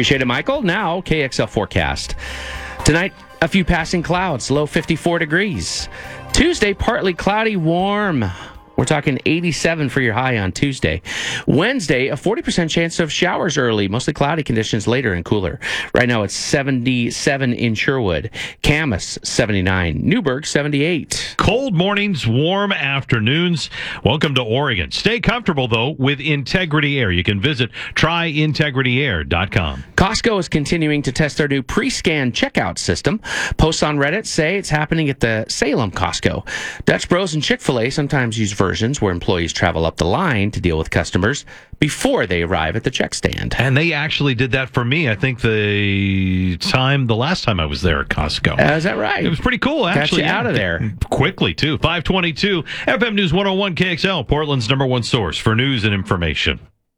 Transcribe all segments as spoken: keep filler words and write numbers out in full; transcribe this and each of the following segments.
Appreciate it, Michael. Now, K X L forecast. Tonight, a few passing clouds, low fifty-four degrees. Tuesday, partly cloudy, warm. We're talking eighty-seven for your high on Tuesday. Wednesday, a forty percent chance of showers early, mostly cloudy conditions later and cooler. Right now it's seventy-seven in Sherwood. Camas, seventy-nine. Newburgh, seventy-eight. Cold mornings, warm afternoons. Welcome to Oregon. Stay comfortable, though, with Integrity Air. You can visit try integrity air dot com. Costco is continuing to test their new pre-scan checkout system. Posts on Reddit say it's happening at the Salem Costco. Dutch Bros and Chick-fil-A sometimes use versions where employees travel up the line to deal with customers before they arrive at the check stand. And they actually did that for me, I think, the time, the last time I was there at Costco. Uh, is that right? It was pretty cool, actually. Got you out of there. Quickly, too. five twenty-two, F M News one oh one K X L, Portland's number one source for news and information.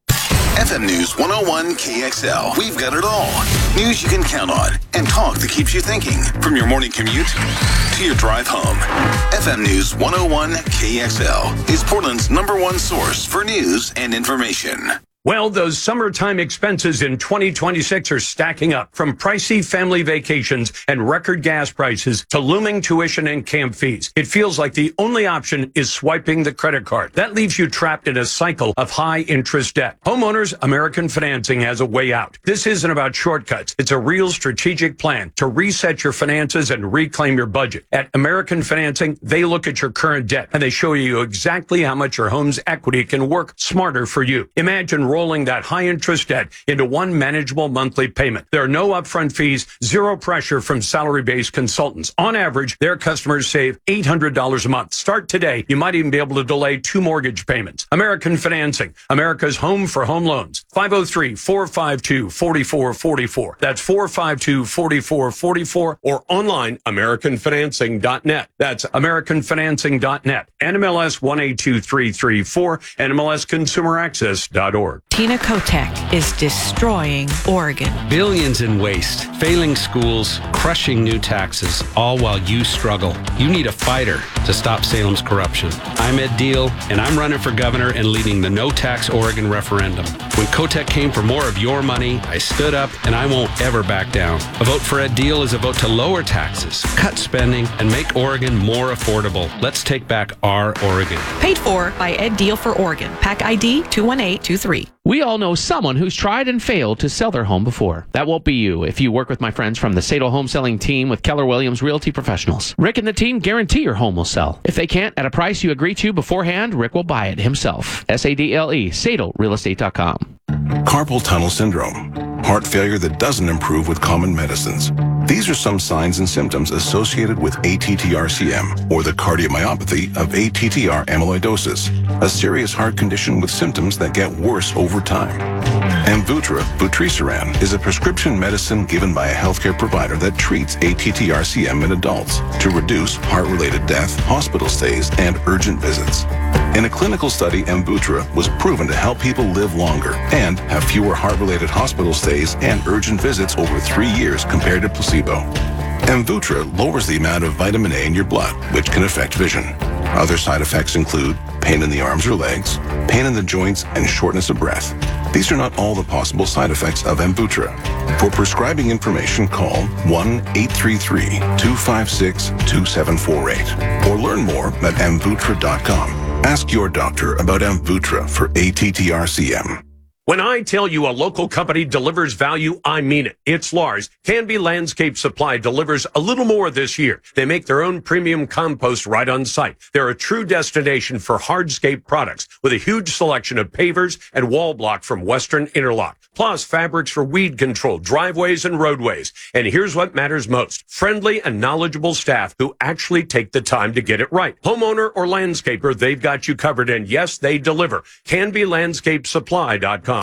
F M News one oh one K X L. We've got it all. News you can count on and talk that keeps you thinking. From your morning commute to your drive home. F M News one oh one K X L is Portland's number one source for news and information. Well, those summertime expenses in twenty twenty-six are stacking up, from pricey family vacations and record gas prices to looming tuition and camp fees. It feels like the only option is swiping the credit card. That leaves you trapped in a cycle of high interest debt. Homeowners American Financing has a way out. This isn't about shortcuts. It's a real strategic plan to reset your finances and reclaim your budget. At American Financing, they look at your current debt and they show you exactly how much your home's equity can work smarter for you. Imagine rolling that high-interest debt into one manageable monthly payment. There are no upfront fees, zero pressure from salary-based consultants. On average, their customers save eight hundred dollars a month. Start today. You might even be able to delay two mortgage payments. American Financing, America's home for home loans. five oh three, four five two, four four four four. That's four five two, four four four four, or online, american financing dot net. That's american financing dot net. N M L S one eight two three three four, N M L S consumer access dot org. Tina Kotek is destroying Oregon. Billions in waste, failing schools, crushing new taxes, all while you struggle. You need a fighter to stop Salem's corruption. I'm Ed Deal, and I'm running for governor and leading the No Tax Oregon referendum. When Kotek came for more of your money, I stood up, and I won't ever back down. A vote for Ed Deal is a vote to lower taxes, cut spending, and make Oregon more affordable. Let's take back our Oregon. Paid for by Ed Deal for Oregon. Pack I D two one eight two three. We all know someone who's tried and failed to sell their home before. That won't be you if you work with my friends from the Sadel Home Selling Team with Keller Williams Realty Professionals. Rick and the team guarantee your home will sell. If they can't at a price you agree to beforehand, Rick will buy it himself. S A D L E, Sadel Real Estate dot com. Carpal tunnel syndrome. Heart failure that doesn't improve with common medicines. These are some signs and symptoms associated with A T T R C M, or the cardiomyopathy of A T T R amyloidosis, a serious heart condition with symptoms that get worse over time. Amvuttra, vutrisiran, is a prescription medicine given by a healthcare provider that treats A T T R C M in adults to reduce heart-related death, hospital stays, and urgent visits. In a clinical study, Amvuttra was proven to help people live longer and have fewer heart-related hospital stays and urgent visits over three years compared to placebo. Amvuttra lowers the amount of vitamin A in your blood, which can affect vision. Other side effects include pain in the arms or legs, pain in the joints, and shortness of breath. These are not all the possible side effects of Amvuttra. For prescribing information, call one eight three three, two five six, two seven four eight or learn more at amvuttra dot com. Ask your doctor about Amvuttra for A T T R C M. When I tell you a local company delivers value, I mean it. It's Lars. Canby Landscape Supply delivers a little more this year. They make their own premium compost right on site. They're a true destination for hardscape products with a huge selection of pavers and wall block from Western Interlock, plus fabrics for weed control, driveways, and roadways. And here's what matters most: friendly and knowledgeable staff who actually take the time to get it right. Homeowner or landscaper, they've got you covered, and yes, they deliver. canby landscape supply dot com.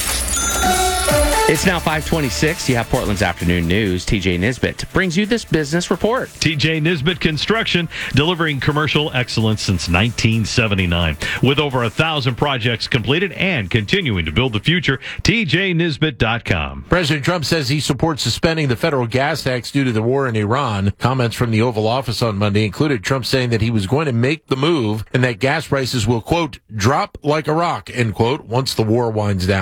It's now five twenty-six. You have Portland's afternoon news. T J Nisbet brings you this business report. T J Nisbet Construction, delivering commercial excellence since nineteen seventy-nine. With over a thousand projects completed and continuing to build the future, T J Nisbet dot com. President Trump says he supports suspending the federal gas tax due to the war in Iran. Comments from the Oval Office on Monday included Trump saying that he was going to make the move and that gas prices will, quote, drop like a rock, end quote, once the war winds down.